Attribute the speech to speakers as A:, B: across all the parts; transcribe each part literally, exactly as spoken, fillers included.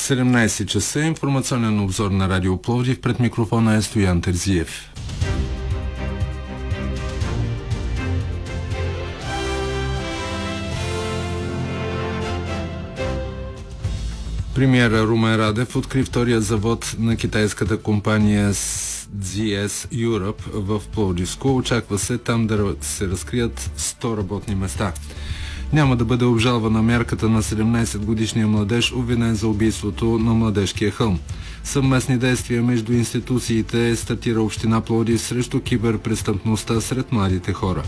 A: седемнайсет часа, информационен обзор на Радио Пловдив, пред микрофона е Стоян Терзиев. Премиера Румен Радев откри втория завод на китайската компания Зет Ес Europe в Пловдивско. Очаква се там да се разкрият сто работни места. Няма да бъде обжалвана мярката на седемнайсетгодишния младеж, обвинен за убийството на Младежкия хълм. Съвместни действия между институциите стартира община Пловдив срещу киберпрестъпността сред младите хора.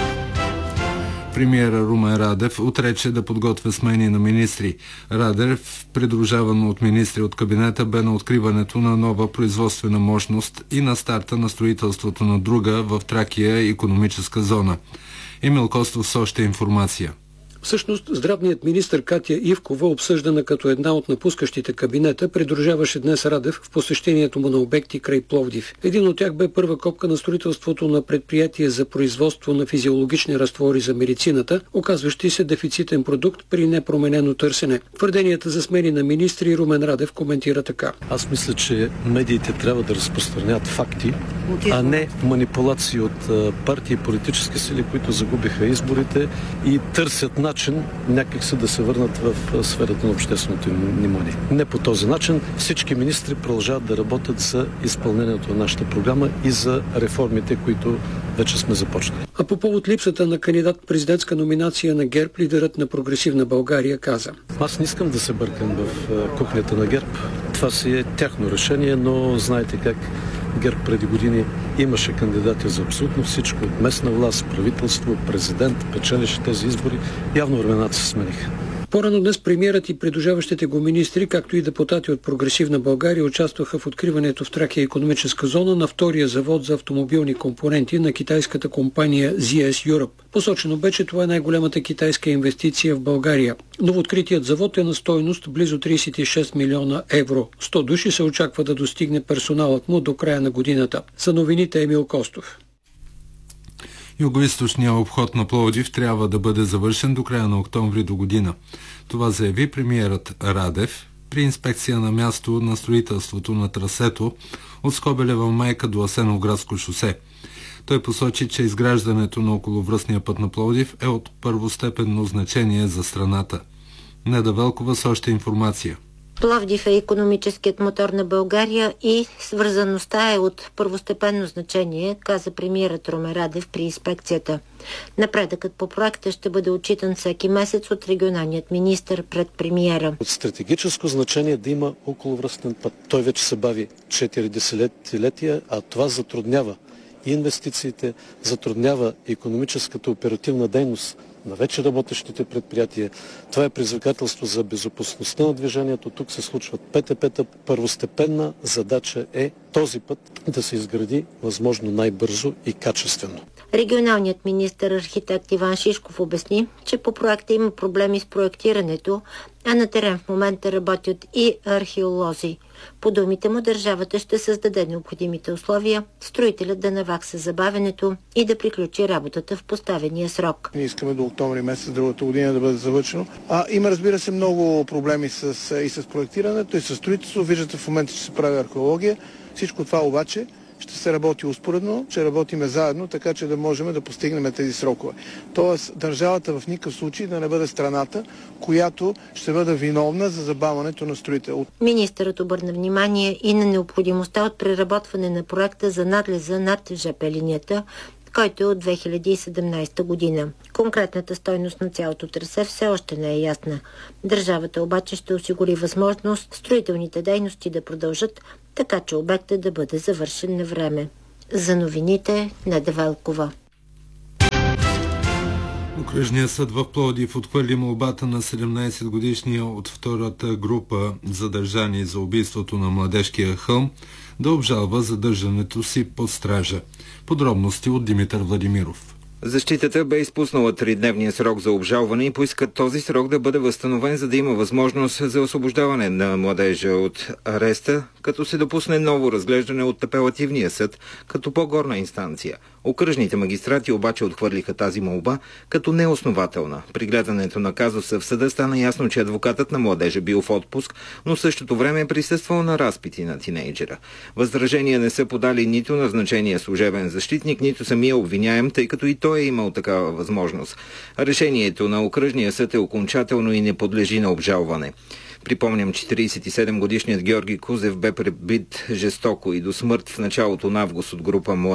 A: Премиера Румен Радев отрече да подготвя смени на министри. Радев, придружаван от министри от кабинета, бе на откриването на нова производствена мощност и на старта на строителството на друга в Тракия икономическа зона. Емил Костов с още информация.
B: Всъщност, здравният министър Катя Ивкова, обсъждана като една от напускащите кабинета, придружаваше днес Радев в посещението му на обекти край Пловдив. Един от тях бе първа копка на строителството на предприятие за производство на физиологични разтвори за медицината, оказващи се дефицитен продукт при непроменено търсене. Твърденията за смени на министри Румен Радев коментира така.
C: Аз мисля, че медиите трябва да разпространяват факти, а не манипулации от партии и политически сили, които загубиха изборите и търсят начин някак се да се върнат в сферата на общественото внимание. Не по този начин. Всички министри продължават да работят за изпълнението на нашата програма и за реформите, които вече сме започнали.
B: А по повод липсата на кандидат-президентска номинация на ГЕРБ, лидерът на Прогресивна България каза:
C: Аз не искам да се бъркам в кухнята на ГЕРБ. Това си е тяхно решение, но знаете как ГЕРБ преди години имаше кандидати за абсолютно всичко, от местна власт, правителство, президент, печелише тези избори. Явно времената се смениха.
B: По-рано днес премиерът и придружаващите го министри, както и депутати от Прогресивна България, участваха в откриването в Тракия икономическа зона на втория завод за автомобилни компоненти на китайската компания Зет Ес Europe. Посочено бе, че това е най-голямата китайска инвестиция в България. Новооткритият завод е на стойност близо трийсет и шест милиона евро. сто души се очаква да достигне персоналът му до края на годината. За новините Емил Костов.
A: Югоизточният обход на Пловдив трябва да бъде завършен до края на октомври до година. Това заяви премиерът Радев при инспекция на място на строителството на трасето от Скобелева майка до Асеновградско шосе. Той посочи, че изграждането на околовръстния път на Пловдив е от първостепенно значение за страната. Неда Велкова с още информация.
D: Пловдив е икономическият мотор на България и свързаността е от първостепенно значение, каза премиерът Румен Радев при инспекцията. Напредъкът по проекта ще бъде отчитан всеки месец от регионалният министър пред премиера.
C: От стратегическо значение да има околовръстен път. Той вече се бави четири десетилетия, а това затруднява и инвестициите, затруднява икономическата оперативна дейност на вече работещите предприятия. Това е предизвикателство за безопасността на движението. Тук се случват ПТП-та. Първостепенна задача е този път да се изгради възможно най-бързо и качествено.
D: Регионалният министър архитект Иван Шишков обясни, че по проекта има проблеми с проектирането, а на терен в момента работят и археолози. По думите му, държавата ще създаде необходимите условия строителят да навакса забавянето и да приключи работата в поставения срок.
E: Ние искаме до октомври месец другата година да бъде завършено. А, има, разбира се, много проблеми с, и с проектирането, и с строителство. Виждате в момента, че се прави археология. Всичко това обаче ще се работи успоредно, ще работиме заедно, така че да можем да постигнем тези срокове. Тоест, държавата в никакъв случай да не бъде страната, която ще бъде виновна за забавянето на строител.
D: Министърът обърна внимание и на необходимостта от преработване на проекта за надлеза над жп линията, който е от две хиляди и седемнайсета година. Конкретната стойност на цялото трасе все още не е ясна. Държавата обаче ще осигури възможност строителните дейности да продължат, така че обектът да бъде завършен на време. За новините Неда Велкова.
A: Окръжният съд в Пловдив отхвърли молбата на седемнайсетгодишния от втората група задържани за убийството на Младежкия хълм да обжалва задържането си под стража. Подробности от Димитър Владимиров.
F: Защитата бе изпуснала тридневния срок за обжалване и поиска този срок да бъде възстановен, за да има възможност за освобождаване на младежа от ареста, като се допусне ново разглеждане от апелативния съд като по-горна инстанция. Окръжните магистрати обаче отхвърлиха тази молба като неоснователна. При гледането на казуса в съда стана ясно, че адвокатът на младежа бил в отпуск, но в същото време е присъствал на разпити на тинейджера. Възражения не са подали нито назначения служебен защитник, нито самия обвиняем, тъй като и той е имал такава възможност. Решението на окръжния съд е окончателно и не подлежи на обжалване. Припомням, четиридесет и седем годишният Георги Кузев бе пребит жестоко и до смърт в началото на август от група младежи.